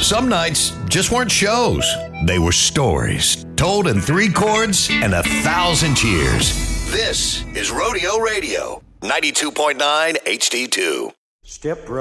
Some nights just weren't shows. They were stories, told in 3 chords and 1,000 cheers. This is Rodeo Radio, 92.9 HD2. Step right